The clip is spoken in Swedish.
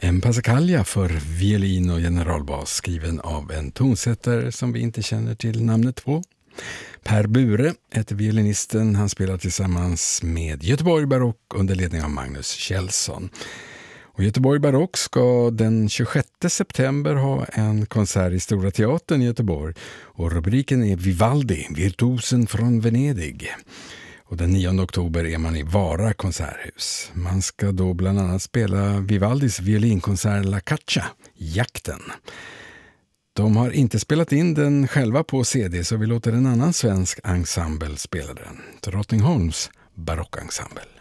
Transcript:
En passacaglia för violin och generalbas skriven av en tonsättare som vi inte känner till namnet på. Per Bure heter violinisten. Han spelar tillsammans med Göteborg Barock under ledning av Magnus Kjellson. Och Göteborg Barock ska den 26 september ha en konsert i Stora Teatern i Göteborg. Och rubriken är Vivaldi, virtuosen från Venedig. Och den 9 oktober är man i Vara konserthus. Man ska då bland annat spela Vivaldis violinkonsert La Caccia, Jakten. De har inte spelat in den själva på CD, så vi låter en annan svensk ensemble spela den. Drottningholms barockensemble.